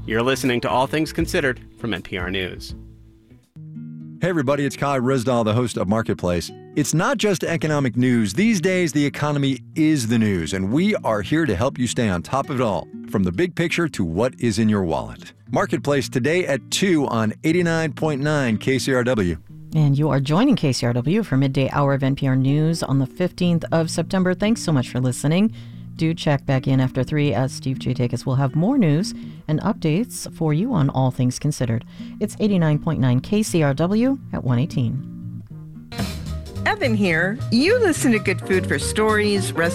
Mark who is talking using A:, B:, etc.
A: You're listening to All Things Considered from NPR News.
B: Hey everybody, it's Kai Ryssdal, the host of Marketplace. It's not just economic news. These days, the economy is the news, and we are here to help you stay on top of it all, from the big picture to what is in your wallet. Marketplace today at 2 on 89.9 KCRW.
C: And you are joining KCRW for Midday Hour of NPR News on the 15th of September. Thanks so much for listening. Do check back in after 3 as Steve J. Dacus will have more news and updates for you on All Things Considered. It's 89.9 KCRW at 1:18.
D: Evan here. You listen to Good Food for Stories,